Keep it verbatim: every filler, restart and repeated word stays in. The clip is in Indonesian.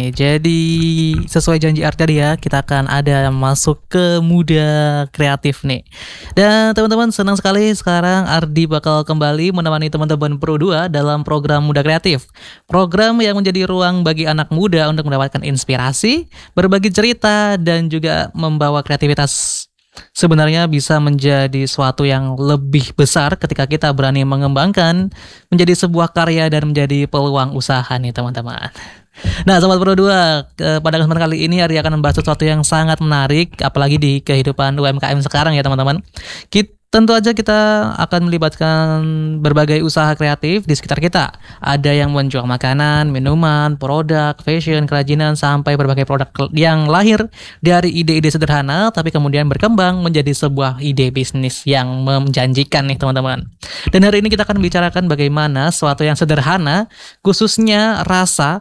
nih. Jadi sesuai janji Art tadi ya, kita akan ada masuk ke Muda Kreatif nih. Dan teman-teman, senang sekali sekarang Ardi bakal kembali menemani teman-teman Pro dua dalam program Muda Kreatif. Program yang menjadi ruang bagi anak muda untuk mendapatkan inspirasi, berbagi cerita, dan juga membawa kreativitas. Sebenarnya bisa menjadi suatu yang lebih besar ketika kita berani mengembangkan menjadi sebuah karya dan menjadi peluang usaha nih teman-teman. Nah, Sobat Pro dua, pada kesempatan kali ini Ardi akan membahas sesuatu yang sangat menarik, apalagi di kehidupan U M K M sekarang ya teman-teman. Kita Tentu aja kita akan melibatkan berbagai usaha kreatif di sekitar kita. Ada yang menjual makanan, minuman, produk, fashion, kerajinan, sampai berbagai produk yang lahir dari ide-ide sederhana tapi kemudian berkembang menjadi sebuah ide bisnis yang menjanjikan nih teman-teman. Dan hari ini kita akan bicarakan bagaimana suatu yang sederhana, khususnya rasa,